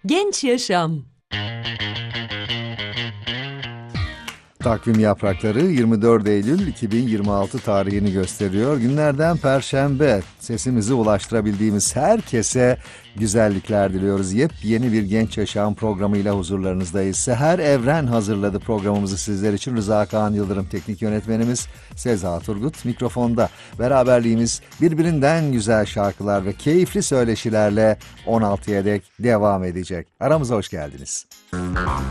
Genç Yaşam. Takvim yaprakları 24 Eylül 2026 tarihini gösteriyor. Günlerden Perşembe. Sesimizi ulaştırabildiğimiz herkese güzellikler diliyoruz. Yepyeni bir Genç Yaşam programıyla huzurlarınızdayız. Seher Evren hazırladı programımızı sizler için. Rıza Kaan Yıldırım teknik yönetmenimiz, Seza Turgut mikrofonda. Beraberliğimiz birbirinden güzel şarkılar ve keyifli söyleşilerle 16'ya dek devam edecek. Aramıza hoş geldiniz.